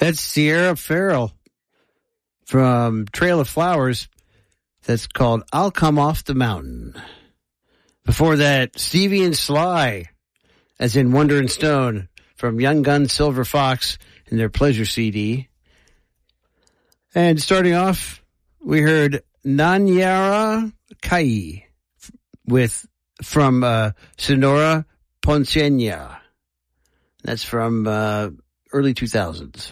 That's Sierra Farrell from Trail of Flowers. That's called I'll Come Off the Mountain. Before that, Stevie and Sly, as in Wonder and Stone, from Young Gun Silver Fox in their Pleasure CD. And starting off, we heard Nanyara Kai from Sonora Ponceña. That's from early 2000s.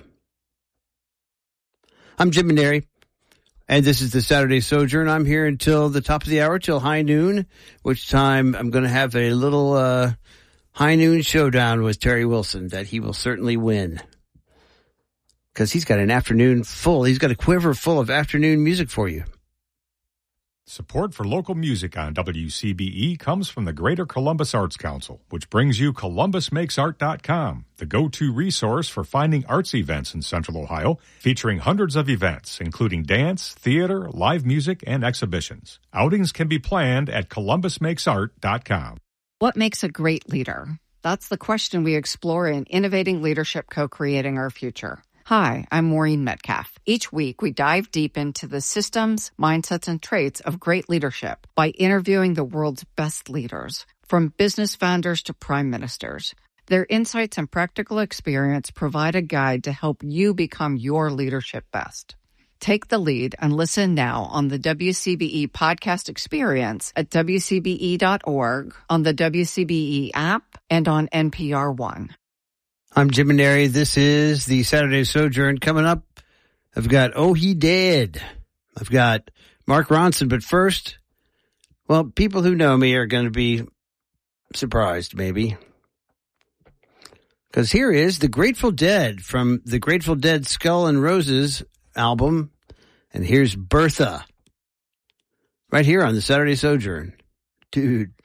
I'm Jim Maneri, and this is the Saturday Sojourn. I'm here until the top of the hour, till high noon, which time I'm going to have a little high noon showdown with Terry Wilson that he will certainly win. Because he's got an afternoon full. He's got a quiver full of afternoon music for you. Support for local music on WCBE comes from the Greater Columbus Arts Council, which brings you ColumbusMakesArt.com, the go-to resource for finding arts events in Central Ohio, featuring hundreds of events, including dance, theater, live music, and exhibitions. Outings can be planned at ColumbusMakesArt.com. What makes a great leader? That's the question we explore in Innovating Leadership, Co-Creating Our Future. Hi, I'm Maureen Metcalf. Each week, we dive deep into the systems, mindsets, and traits of great leadership by interviewing the world's best leaders, from business founders to prime ministers. Their insights and practical experience provide a guide to help you become your leadership best. Take the lead and listen now on the WCBE podcast experience at WCBE.org, on the WCBE app, and on NPR One. I'm Jim Maneri. This is the Saturday Sojourn. Coming up, I've got Oh He Dead. I've got Mark Ronson. But first, well, people who know me are going to be surprised, maybe. Because here is the Grateful Dead from the Grateful Dead Skull and Roses album. And here's Bertha. Right here on the Saturday Sojourn. Dude.